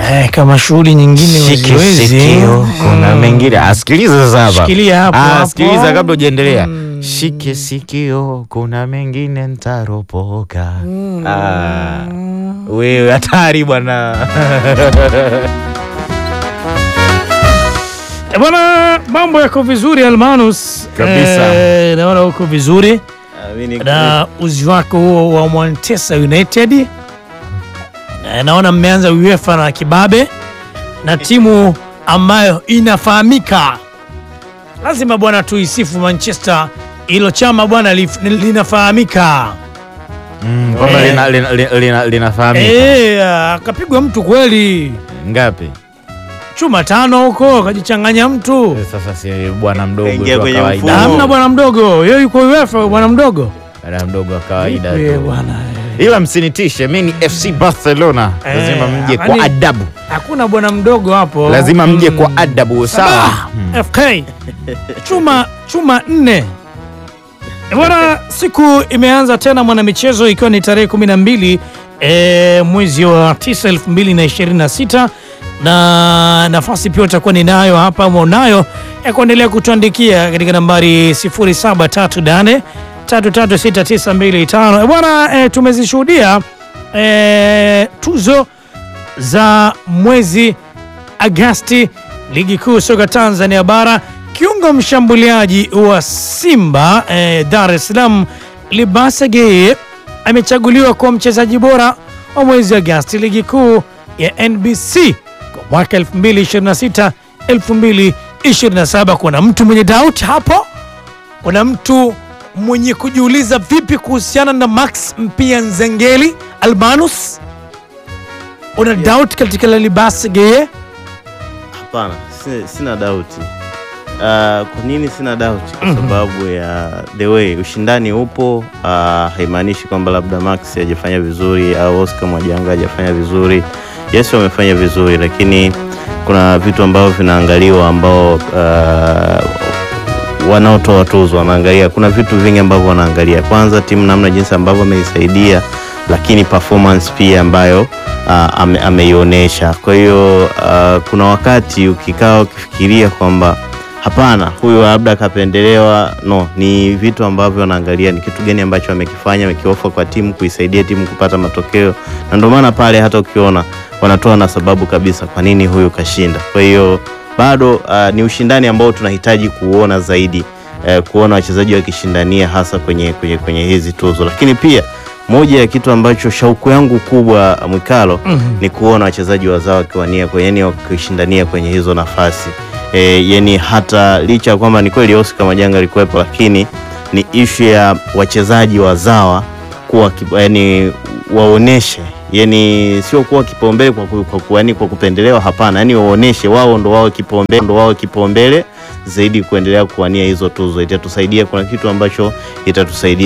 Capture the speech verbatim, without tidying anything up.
Eh, kama shughuli nyingine Shike sikio, kuna mengine. Asikiliza sasa hapa. Shikilia hapo Ah, hapo. sikiliza kabla hujaendelea. Mm. Shike sikio, kuna mengine ntaropoka. Mm. Ah. Wewe hatari bwana. Eh, bwana, mambo yako vizuri Almanus. Kabisa. Eh, naona uko vizuri. Amini Na uzi wako huo wa Manchester United. Eh, naona mmeanza UEFA na kibabe na timu ambayo inafahamika. Lazima bwana tuisifu Manchester, ilo chama bwana lif- linafahamika. Mm, kwamba Eh. lina lina lina linafahamika. Eh, akapigwa mtu kweli. Ngapi? Chuma tano huko kajichanganya mtu. Sasa si bwana mdogo Kaingia tu wa kwenye kawaida. mfumo. Hamna bwana mdogo. Yeye yuko UEFA bwana mdogo. Bwana mdogo wa kawaida Eh, tu. bwana. Ila msinitishe, mimi ni F C Barcelona. Eh, Lazima mje kwa yani- adabu. Hakuna bwana mdogo hapo. Lazima mje Mm. kwa adabu, sawa? Sawa. F K. Chuma chuma nne. E bwana, siku imeanza tena mwanamichezo, ikiwa ni tarehe kumi na mbili e, mwezi wa tisa elfu mbili na ishirini na sita, na nafasi pia utakuwa ninayo hapa ama unayo ya kuendelea kutuandikia katika nambari sifuri saba tatu nane tatu tatu sita tisa mbili tano. E bwana, e, tumezishuhudia e, tuzo za mwezi Agasti ligi kuu soka Tanzania bara. Kiungo mshambuliaji wa Simba eh, Dar es Salaam Libasa Geye amechaguliwa kwa mchezaji bora wa mwezi Agasti ligi kuu ya N B C kwa mwaka elfu mbili ishirini na sita elfu mbili ishirini na saba. Kuna mtu mwenye doubt hapo? Kuna mtu mwenye kujiuliza vipi kuhusiana na Max Mpia Nzengeli Albanus? Una doubt katika la Libasa Geye? Hapana, si- sina doubt. Uh, kwa nini sina doubt? Kwa sababu ya the way ushindani upo. Uh, haimaanishi kwamba labda Max hajafanya vizuri au Oscar Mwajanga hajafanya vizuri. Yes, wamefanya vizuri, lakini kuna vitu ambavyo vinaangaliwa ambao uh, wanaotoa tuzo wanaangalia. Kuna vitu vingi ambavyo wanaangalia. Kwanza timu namna jinsi ambavyo ameisaidia, lakini performance pia ambayo uh, ame, ameionyesha. Kwa hiyo uh, kuna wakati ukikaa ukifikiria kwamba hapana, huyu labda akapendelewa. No, ni vitu ambavyo wanaangalia ni kitu gani ambacho amekifanya, amekiofa kwa timu, kuisaidia timu kupata matokeo, na ndio maana pale hata ukiona wanatoa na sababu kabisa kwa nini huyu kashinda. Kwa hiyo bado uh, ni ushindani ambao tunahitaji kuona zaidi, uh, kuona wachezaji wakishindania hasa kwenye, kwenye, kwenye hizi tuzo. Lakini pia moja ya kitu ambacho shauku yangu kubwa Mwikalo, Mhm. ni kuona wachezaji wazao wakiwania kwenye, yani wakishindania kwenye hizo nafasi. E, yani hata licha ya kwamba ni kweli Oscar Mwajanga alikuwepo, lakini ni issue ya wachezaji wazawa kuwa yani waoneshe, yani sio kuwa kipaumbele kwa ku, kwa, ku, yani kwa kupendelewa, hapana, yani waoneshe wao ndo wao kipaumbele, ndo wao kipaumbele zaidi kuendelea kuwania hizo tuzo. Itatusaidia, kuna kitu ambacho itatusaidia